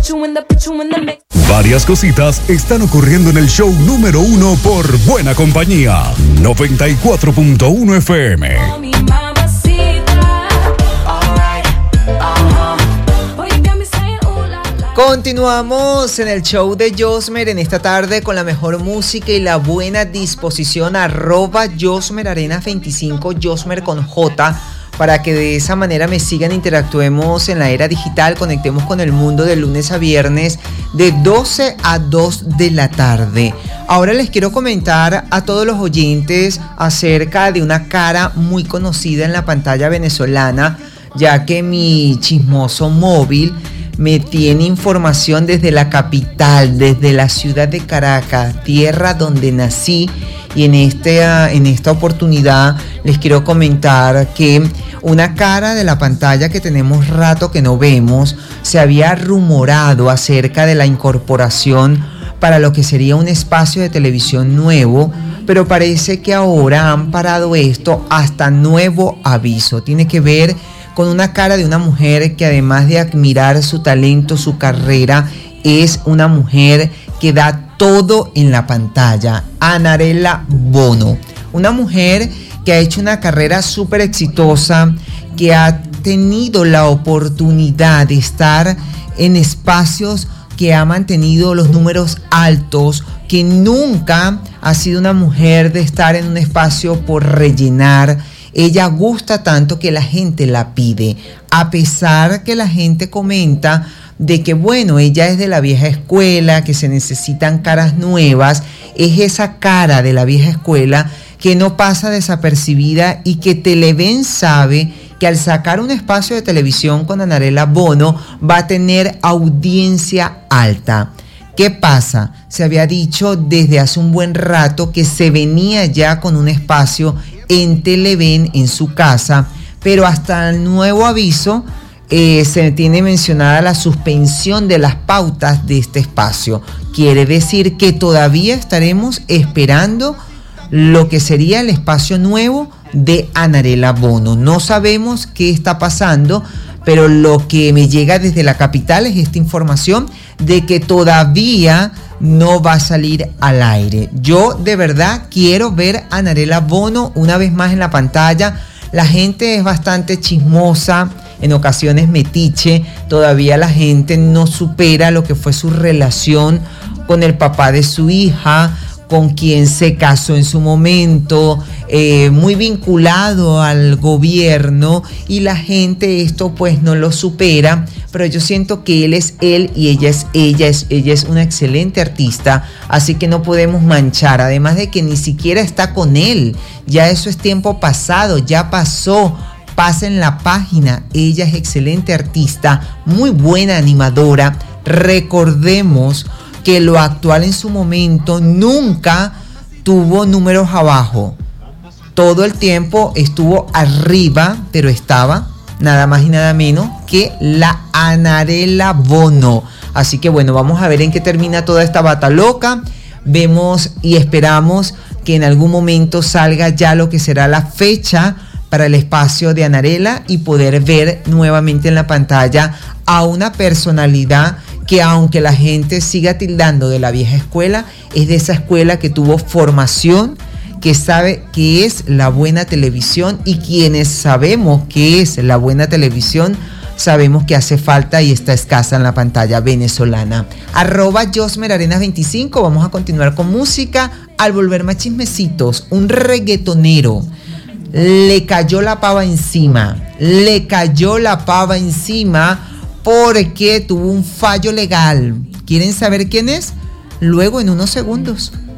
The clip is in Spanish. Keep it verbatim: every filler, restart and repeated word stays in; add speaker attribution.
Speaker 1: Varias cositas están ocurriendo en el show número uno por Buena Compañía. noventa y cuatro punto uno F M.
Speaker 2: Continuamos en el show de Josmer en esta tarde con la mejor música y la buena disposición. Arroba Josmer Arenas veinticinco, Josmer con J, para que de esa manera me sigan, interactuemos en la era digital, conectemos con el mundo de lunes a viernes de doce a dos de la tarde. Ahora les quiero comentar a todos los oyentes acerca de una cara muy conocida en la pantalla venezolana, ya que mi chismoso móvil me tiene información desde la capital, desde la ciudad de Caracas, tierra donde nací. Y en, este, en esta oportunidad les quiero comentar que una cara de la pantalla que tenemos rato que no vemos, se había rumorado acerca de la incorporación para lo que sería un espacio de televisión nuevo, pero parece que ahora han parado esto hasta nuevo aviso. Tiene que ver con una cara de una mujer que, además de admirar su talento, su carrera, es una mujer que da todo en la pantalla. Anarela Bono, una mujer que ha hecho una carrera súper exitosa, que ha tenido la oportunidad de estar en espacios que ha mantenido los números altos, que nunca ha sido una mujer de estar en un espacio por rellenar. Ella gusta tanto que la gente la pide, a pesar que la gente comenta de que, bueno, ella es de la vieja escuela, que se necesitan caras nuevas. Es esa cara de la vieja escuela que no pasa desapercibida y que Televen sabe que al sacar un espacio de televisión con Anarela Bono va a tener audiencia alta. ¿Qué pasa? Se había dicho desde hace un buen rato que se venía ya con un espacio en Televen en su casa, pero hasta el nuevo aviso eh, se tiene mencionada la suspensión de las pautas de este espacio. Quiere decir que todavía estaremos esperando lo que sería el espacio nuevo de Anarela Bono. No sabemos qué está pasando, pero lo que me llega desde la capital es esta información de que todavía no va a salir al aire. Yo de verdad quiero ver a Anarela Bono una vez más en la pantalla. La gente es bastante chismosa, en ocasiones metiche. Todavía la gente no supera lo que fue su relación con el papá de su hija, con quien se casó en su momento, eh, muy vinculado al gobierno, y la gente esto pues no lo supera, pero yo siento que él es él y ella es ella, es, ella es una excelente artista, así que no podemos manchar, además de que ni siquiera está con él, ya eso es tiempo pasado, ya pasó. Pasen la página, ella es excelente artista, muy buena animadora. Recordemos que lo actual en su momento nunca tuvo números abajo. Todo el tiempo estuvo arriba, pero estaba nada más y nada menos que la Anarela Bono. Así que bueno, vamos a ver en qué termina toda esta bata loca. Vemos y esperamos que en algún momento salga ya lo que será la fecha para el espacio de Anarela y poder ver nuevamente en la pantalla a una personalidad que, aunque la gente siga tildando de la vieja escuela, es de esa escuela que tuvo formación, que sabe qué es la buena televisión, y quienes sabemos qué es la buena televisión, sabemos que hace falta y está escasa en la pantalla venezolana. Arroba Josmer Arenas veinticinco, vamos a continuar con música. Al volver más chismecitos, un reggaetonero le cayó la pava encima, le cayó la pava encima porque tuvo un fallo legal. ¿Quieren saber quién es? Luego en unos segundos.